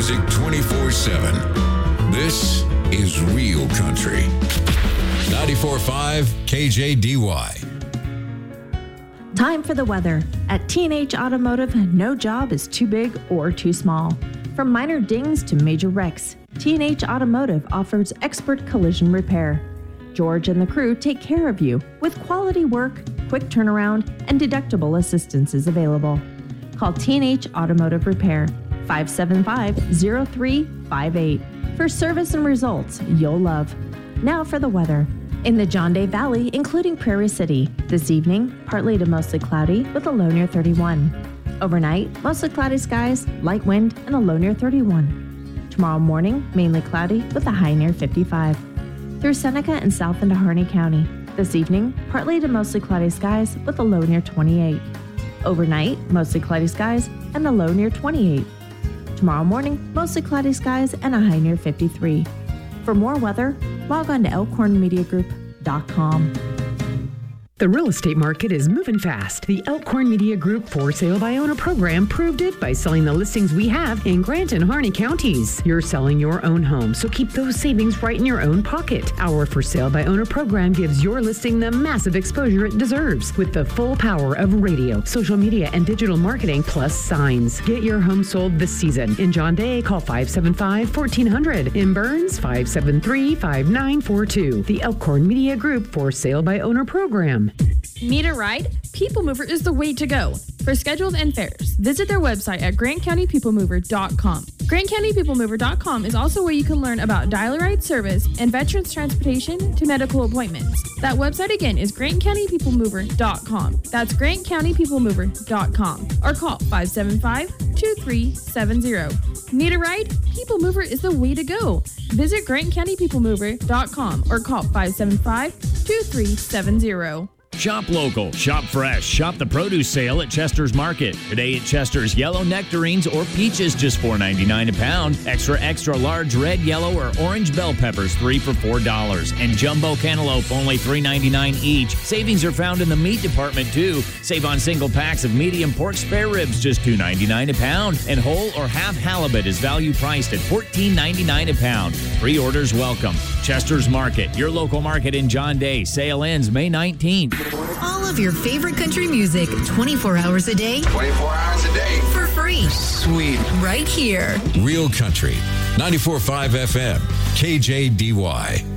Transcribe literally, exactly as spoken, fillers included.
music twenty-four seven. This is Real Country. ninety-four point five K J D Y. Time for the weather. At T and H Automotive, no job is too big or too small. From minor dings to major wrecks, T and H Automotive offers expert collision repair. George and the crew take care of you with quality work, quick turnaround, and deductible assistance is available. Call T and H Automotive Repair, five seven five, zero three five eight, for service and results you'll love. Now for the weather. In the John Day Valley, including Prairie City, this evening, partly to mostly cloudy with a low near thirty-one. Overnight, mostly cloudy skies, light wind, and a low near thirty-one. Tomorrow morning, mainly cloudy with a high near fifty-five. Through Seneca and south into Harney County. This evening, partly to mostly cloudy skies with a low near twenty-eight. Overnight, mostly cloudy skies and a low near twenty-eight. Tomorrow morning, mostly cloudy skies and a high near fifty-three. For more weather, log on to elkhorn media group dot com. The real estate market is moving fast. The Elkhorn Media Group For Sale by Owner program proved it by selling the listings we have in Grant and Harney counties. You're selling your own home, so keep those savings right in your own pocket. Our For Sale by Owner program gives your listing the massive exposure it deserves with the full power of radio, social media, and digital marketing plus signs. Get your home sold this season. In John Day, call five seven five, one four zero zero. In Burns, five seven three, five nine four two. The Elkhorn Media Group For Sale by Owner program. Need a ride? People Mover is the way to go. For schedules and fares, visit their website at grant county people mover dot com. grant county people mover dot com is also where you can learn about dial-a-ride service and veterans transportation to medical appointments. That website again is grant county people mover dot com. That's grant county people mover dot com. Or call five seven five, two three seven zero. Need a ride? People Mover is the way to go. Visit grant county people mover dot com or call five seven five, two three seven zero. Shop local, shop fresh, shop the produce sale at Chester's Market. Today at Chester's, yellow nectarines or peaches just four ninety-nine a pound. Extra, extra large red, yellow, or orange bell peppers, three for four dollars. And jumbo cantaloupe, only three ninety-nine each. Savings are found in the meat department, too. Save on single packs of medium pork spare ribs, just two ninety-nine a pound. And whole or half halibut is value priced at fourteen ninety-nine a pound. Pre-orders welcome. Chester's Market, your local market in John Day. Sale ends May nineteenth. All of your favorite country music, twenty-four hours a day. twenty-four hours a day. For free. Sweet. Right here. Real Country. ninety-four point five F M. K J D Y.